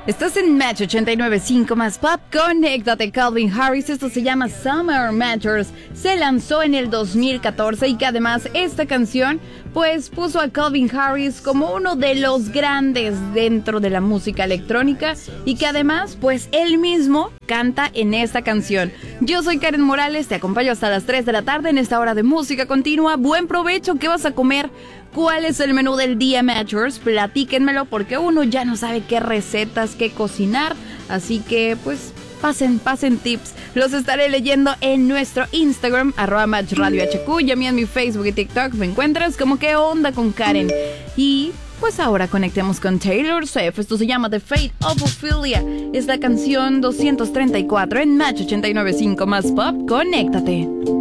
Estás en Match 89.5 más Pop. Conéctate, Calvin Harris. Esto se llama Summer Matters. Se lanzó en el 2014 y que además esta canción pues puso a Calvin Harris como uno de los grandes dentro de la música electrónica y que además pues él mismo canta en esta canción. Yo soy Karen Morales, te acompaño hasta las 3 de la tarde en esta hora de música continua. Buen provecho, ¿qué vas a comer? ¿Cuál es el menú del día, Matchers? Platíquenmelo porque uno ya no sabe qué recetas, qué cocinar. Así que, pues, pasen tips. Los estaré leyendo en nuestro Instagram, @MatchRadioHQ. Y a mí en mi Facebook y TikTok me encuentras como ¿Qué onda con Karen? Y pues ahora conectemos con Taylor Swift. Esto se llama The Fate of Ophelia. Es la canción 234 en Match 89.5 más Pop. Conéctate.